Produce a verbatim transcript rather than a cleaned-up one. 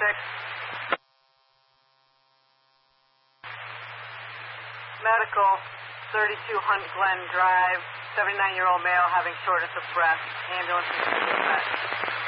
six. Medical, thirty-two Hunt Glen Drive, seventy-nine-year-old male having shortness of breath. Ambulance is dispatched.